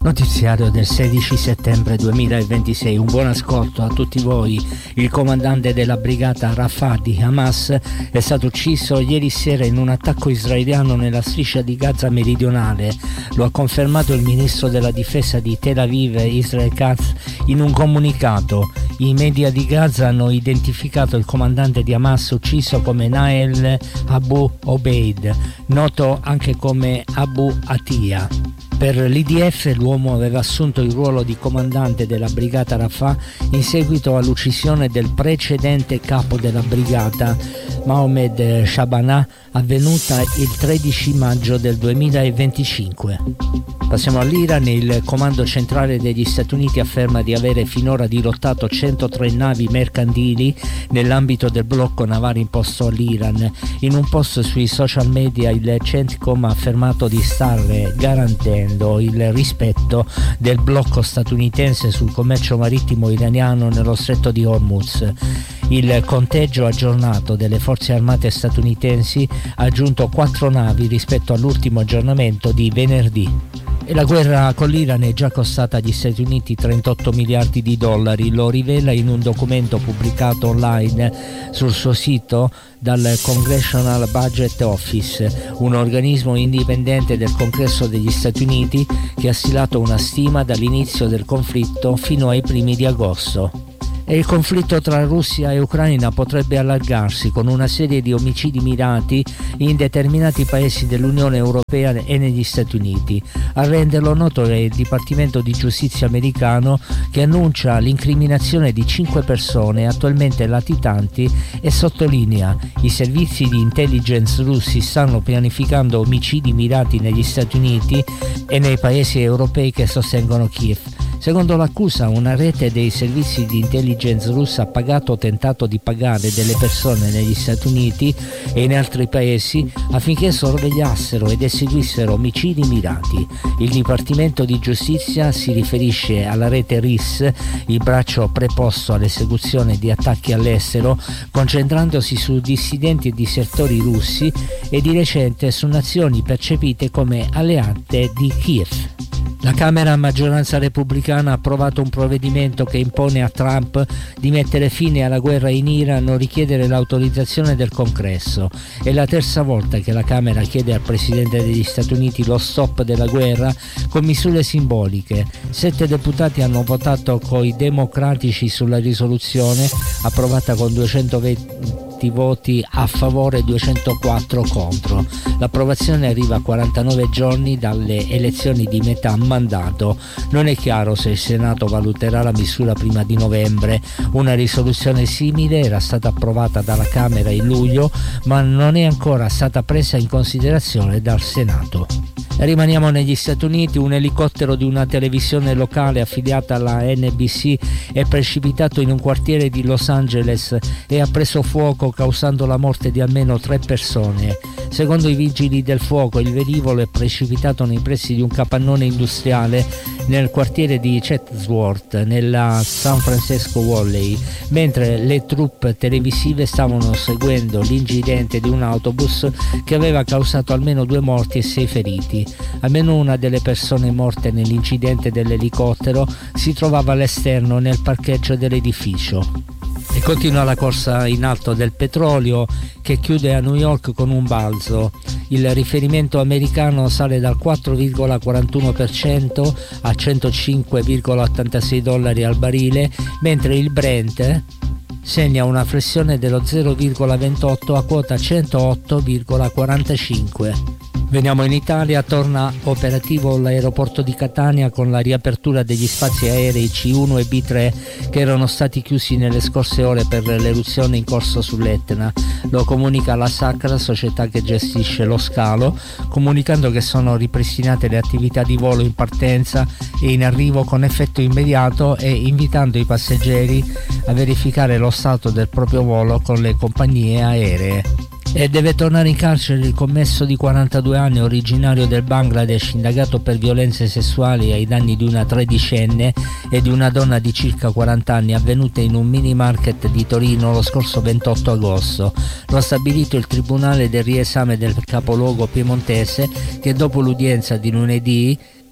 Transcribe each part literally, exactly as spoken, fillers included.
Notiziario del sedici settembre duemilaventisei. Un buon ascolto a tutti voi. Il comandante della brigata Rafah di Hamas è stato ucciso ieri sera in un attacco israeliano nella striscia di Gaza meridionale. Lo ha confermato il ministro della difesa di Tel Aviv, Israel Katz, in un comunicato. I media di Gaza hanno identificato il comandante di Hamas ucciso come Nael Abu Obeid, noto anche come Abu Atia. Per l'I D F l'uomo aveva assunto il ruolo di comandante della brigata Rafah in seguito all'uccisione del precedente capo della brigata, Mohamed Shabana, avvenuta il tredici maggio del duemilaventicinque. Passiamo all'Iran. Il comando centrale degli Stati Uniti afferma di avere finora dirottato centotré navi mercantili nell'ambito del blocco navale imposto all'Iran. In un post sui social media il CENTCOM ha affermato di stare garantendo il rispetto del blocco statunitense sul commercio marittimo iraniano nello stretto di Hormuz. Il conteggio aggiornato delle forze armate statunitensi ha aggiunto quattro navi rispetto all'ultimo aggiornamento di venerdì. E la guerra con l'Iran è già costata agli Stati Uniti trentotto miliardi di dollari, lo rivela in un documento pubblicato online sul suo sito dal Congressional Budget Office, un organismo indipendente del Congresso degli Stati Uniti che ha stilato una stima dall'inizio del conflitto fino ai primi di agosto. E il conflitto tra Russia e Ucraina potrebbe allargarsi con una serie di omicidi mirati in determinati paesi dell'Unione Europea e negli Stati Uniti. A renderlo noto è il Dipartimento di Giustizia americano, che annuncia l'incriminazione di cinque persone attualmente latitanti e sottolinea: i servizi di intelligence russi stanno pianificando omicidi mirati negli Stati Uniti e nei paesi europei che sostengono Kiev. Secondo l'accusa, una rete dei servizi di intelligence russa ha pagato o tentato di pagare delle persone negli Stati Uniti e in altri paesi affinché sorvegliassero ed eseguissero omicidi mirati. Il Dipartimento di Giustizia si riferisce alla rete R I S, il braccio preposto all'esecuzione di attacchi all'estero, concentrandosi su dissidenti e disertori russi e di recente su nazioni percepite come alleate di Kiev. La Camera a maggioranza repubblicana ha approvato un provvedimento che impone a Trump di mettere fine alla guerra in Iran o richiedere l'autorizzazione del Congresso. È la terza volta che la Camera chiede al Presidente degli Stati Uniti lo stop della guerra con misure simboliche. Sette deputati hanno votato coi democratici sulla risoluzione, approvata con duecentoventi voti a favore e duecentoquattro contro. L'approvazione arriva a quarantanove giorni dalle elezioni di metà mandato. Non è chiaro se il Senato valuterà la misura prima di novembre. Una risoluzione simile era stata approvata dalla Camera in luglio, ma non è ancora stata presa in considerazione dal Senato. Rimaniamo negli Stati Uniti. Un elicottero di una televisione locale affiliata alla N B C è precipitato in un quartiere di Los Angeles e ha preso fuoco, causando la morte di almeno tre persone. Secondo i vigili del fuoco, il velivolo è precipitato nei pressi di un capannone industriale nel quartiere di Chatsworth, nella San Francisco Valley, mentre le troupe televisive stavano seguendo l'incidente di un autobus che aveva causato almeno due morti e sei feriti. Almeno una delle persone morte nell'incidente dell'elicottero si trovava all'esterno nel parcheggio dell'edificio. E continua la corsa in alto del petrolio, che chiude a New York con un balzo. Il riferimento americano sale dal quattro virgola quarantuno per cento a centocinque virgola ottantasei dollari al barile, mentre il Brent segna una flessione dello zero virgola ventotto a quota centootto virgola quarantacinque. Veniamo in Italia. Torna operativo l'aeroporto di Catania con la riapertura degli spazi aerei C uno e B tre che erano stati chiusi nelle scorse ore per l'eruzione in corso sull'Etna. Lo comunica la Sacra, società che gestisce lo scalo, comunicando che sono ripristinate le attività di volo in partenza e in arrivo con effetto immediato e invitando i passeggeri a verificare lo stato del proprio volo con le compagnie aeree. E deve tornare in carcere il commesso di quarantadue anni, originario del Bangladesh, indagato per violenze sessuali ai danni di una tredicenne e di una donna di circa quaranta anni, avvenute in un mini market di Torino lo scorso ventotto agosto. Lo ha stabilito il Tribunale del riesame del capoluogo piemontese, che dopo l'udienza di lunedì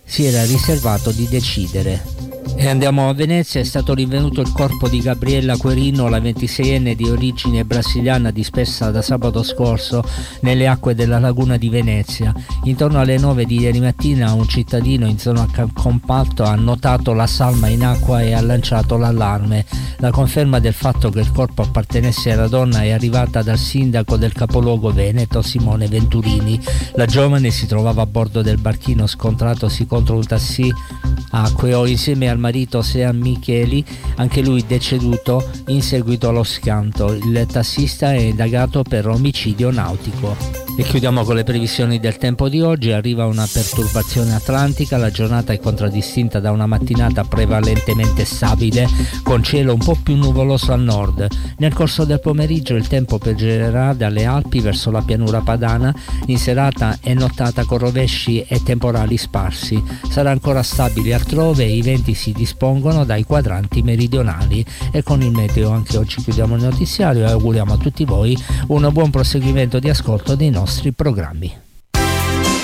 si era riservato di decidere. E andiamo a Venezia. È stato rinvenuto il corpo di Gabriella Querino, la ventiseienne di origine brasiliana, dispersa da sabato scorso nelle acque della laguna di Venezia. Intorno alle nove di ieri mattina un cittadino in zona compatto ha notato la salma in acqua e ha lanciato l'allarme. La conferma del fatto che il corpo appartenesse alla donna è arrivata dal sindaco del capoluogo veneto, Simone Venturini. La giovane si trovava a bordo del barchino scontratosi contro un taxi acqueo insieme al marito Sean Micheli, anche lui deceduto in seguito allo schianto. Il tassista è indagato per omicidio nautico. E chiudiamo con le previsioni del tempo di oggi. Arriva una perturbazione atlantica, la giornata è contraddistinta da una mattinata prevalentemente stabile con cielo un po' più nuvoloso al nord. Nel corso del pomeriggio il tempo peggiorerà dalle Alpi verso la pianura padana, in serata e nottata con rovesci e temporali sparsi. Sarà ancora stabile altrove e i venti si dispongono dai quadranti meridionali. E con il meteo anche oggi chiudiamo il notiziario e auguriamo a tutti voi un buon proseguimento di ascolto dei nostri programmi.